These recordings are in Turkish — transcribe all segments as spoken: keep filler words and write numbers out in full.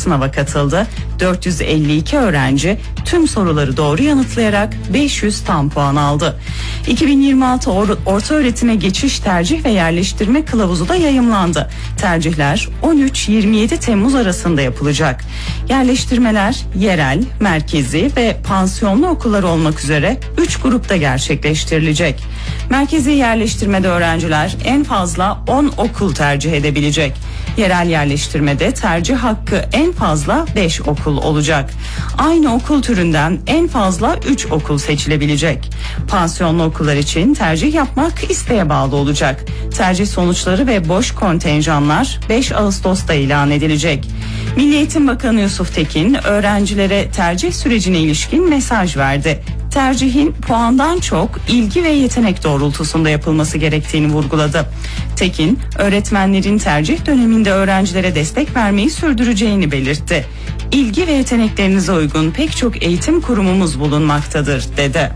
sınava katıldı. dört yüz elli iki öğrenci tüm soruları doğru yanıtlayarak beş yüz tam puan aldı. iki bin yirmi altı or- orta öğretime geçiş tercih ve yerleştirme kılavuzu da yayımlandı. Tercihler on üç yirmi yedi Temmuz arasında yapılacak. Yerleştirmeler yerel, merkezi ve pansiyonlu okullar olmak üzere üç grupta gerçekleştirilecek. Merkezi yerleştirmede öğrenciler en fazla on okul tercih edebilecek. Yerel yerleştirmede tercih hakkı en fazla beş okul olacak. Aynı okul türünden en fazla üç okul seçilebilecek. Pansiyonlu okullar için tercih yapmak isteğe bağlı olacak. Tercih sonuçları ve boş kontenjanlar beş Ağustos'ta ilan edilecek. Milli Eğitim Bakanı Yusuf Tekin öğrencilere tercih sürecine ilişkin mesaj verdi. Tercihin puandan çok ilgi ve yetenek doğrultusunda yapılması gerektiğini vurguladı. Tekin, öğretmenlerin tercih döneminde öğrencilere destek vermeyi sürdüreceğini belirtti. İlgi ve yeteneklerinize uygun pek çok eğitim kurumumuz bulunmaktadır, dedi.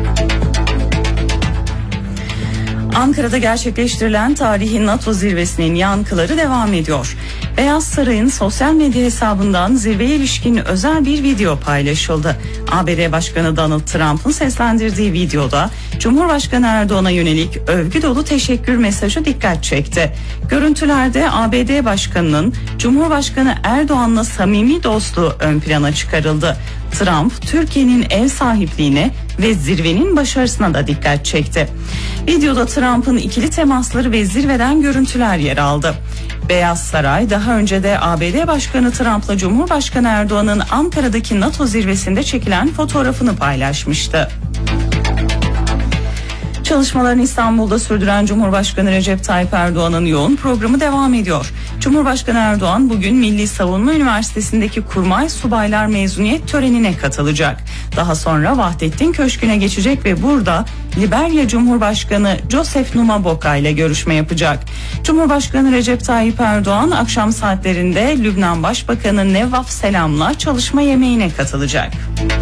Ankara'da gerçekleştirilen tarihi NATO zirvesinin yankıları devam ediyor. Beyaz Saray'ın sosyal medya hesabından zirveye ilişkin özel bir video paylaşıldı. A B D Başkanı Donald Trump'ın seslendirdiği videoda Cumhurbaşkanı Erdoğan'a yönelik övgü dolu teşekkür mesajı dikkat çekti. Görüntülerde A B D Başkanı'nın Cumhurbaşkanı Erdoğan'la samimi dostluğu ön plana çıkarıldı. Trump, Türkiye'nin ev sahipliğine ve zirvenin başarısına da dikkat çekti. Videoda Trump'ın ikili temasları ve zirveden görüntüler yer aldı. Beyaz Saray daha önce de A B D Başkanı Trump'la Cumhurbaşkanı Erdoğan'ın Ankara'daki NATO zirvesinde çekilen fotoğrafını paylaşmıştı. Çalışmalarını İstanbul'da sürdüren Cumhurbaşkanı Recep Tayyip Erdoğan'ın yoğun programı devam ediyor. Cumhurbaşkanı Erdoğan bugün Milli Savunma Üniversitesi'ndeki kurmay subaylar mezuniyet törenine katılacak. Daha sonra Vahdettin Köşkü'ne geçecek ve burada Liberya Cumhurbaşkanı Joseph Numa Boca ile görüşme yapacak. Cumhurbaşkanı Recep Tayyip Erdoğan akşam saatlerinde Lübnan Başbakanı Nevvaf Selam'la çalışma yemeğine katılacak.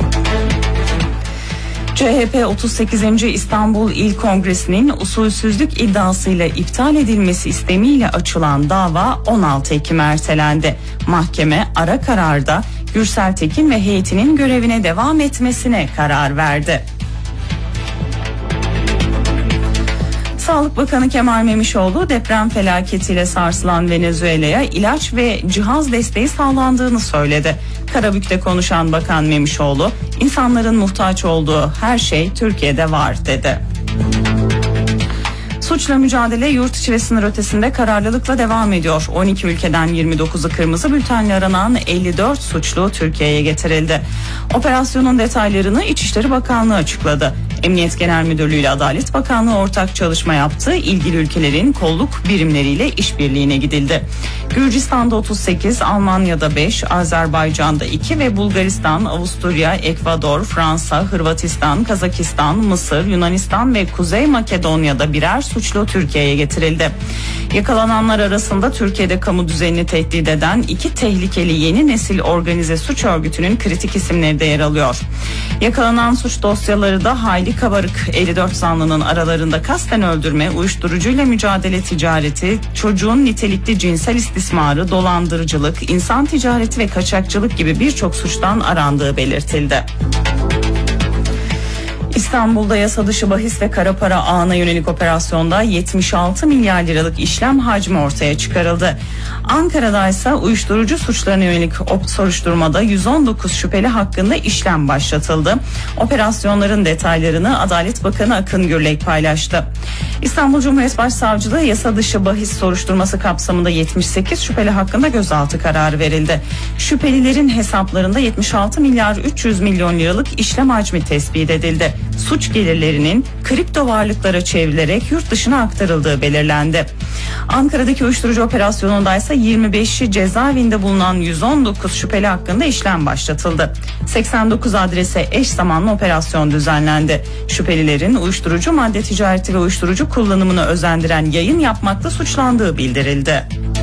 C H P otuz sekizinci İstanbul İl Kongresi'nin usulsüzlük iddiasıyla iptal edilmesi istemiyle açılan dava on altı Ekim'e ertelendi. Mahkeme ara kararda Gürsel Tekin ve heyetinin görevine devam etmesine karar verdi. Sağlık Bakanı Kemal Memişoğlu deprem felaketiyle sarsılan Venezuela'ya ilaç ve cihaz desteği sağlandığını söyledi. Karabük'te konuşan Bakan Memişoğlu, insanların muhtaç olduğu her şey Türkiye'de var, dedi. Suçla mücadele yurt içi ve sınır ötesinde kararlılıkla devam ediyor. on iki ülkeden yirmi dokuzu kırmızı bültenle aranan elli dört suçlu Türkiye'ye getirildi. Operasyonun detaylarını İçişleri Bakanlığı açıkladı. Emniyet Genel Müdürlüğü ile Adalet Bakanlığı ortak çalışma yaptı. İlgili ülkelerin kolluk birimleriyle işbirliğine gidildi. Gürcistan'da otuz sekiz, Almanya'da beş, Azerbaycan'da iki ve Bulgaristan, Avusturya, Ekvador, Fransa, Hırvatistan, Kazakistan, Mısır, Yunanistan ve Kuzey Makedonya'da birer suçlu Türkiye'ye getirildi. Yakalananlar arasında Türkiye'de kamu düzenini tehdit eden iki tehlikeli yeni nesil organize suç örgütünün kritik isimleri de yer alıyor. Yakalanan suç dosyaları da hayli kabarık. elli dört zanlının aralarında kasten öldürme, uyuşturucuyla mücadele ticareti, çocuğun nitelikli cinsel istismarı, dolandırıcılık, insan ticareti ve kaçakçılık gibi birçok suçtan arandığı belirtildi. İstanbul'da yasa dışı bahis ve kara para ağına yönelik operasyonda yetmiş altı milyar liralık işlem hacmi ortaya çıkarıldı. Ankara'da ise uyuşturucu suçlarına yönelik soruşturmada yüz on dokuz şüpheli hakkında işlem başlatıldı. Operasyonların detaylarını Adalet Bakanı Akın Gürlek paylaştı. İstanbul Cumhuriyet Başsavcılığı yasa dışı bahis soruşturması kapsamında yetmiş sekiz şüpheli hakkında gözaltı kararı verildi. Şüphelilerin hesaplarında yetmiş altı milyar üç yüz milyon liralık işlem hacmi tespit edildi. Suç gelirlerinin kripto varlıklara çevrilerek yurt dışına aktarıldığı belirlendi. Ankara'daki uyuşturucu operasyonunda ise yirmi beşi cezaevinde bulunan yüz on dokuz şüpheli hakkında işlem başlatıldı. seksen dokuz adrese eş zamanlı operasyon düzenlendi. Şüphelilerin uyuşturucu madde ticareti ve uyuşturucu kullanımını özendiren yayın yapmakla suçlandığı bildirildi.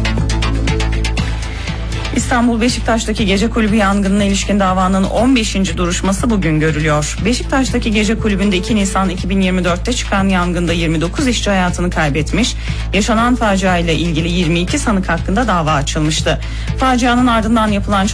İstanbul Beşiktaş'taki gece kulübü yangınına ilişkin davanın on beşinci duruşması bugün görülüyor. Beşiktaş'taki gece kulübünde iki Nisan iki bin yirmi dörtte çıkan yangında yirmi dokuz işçi hayatını kaybetmiş, yaşanan facia ile ilgili yirmi iki sanık hakkında dava açılmıştı. Facianın ardından yapılan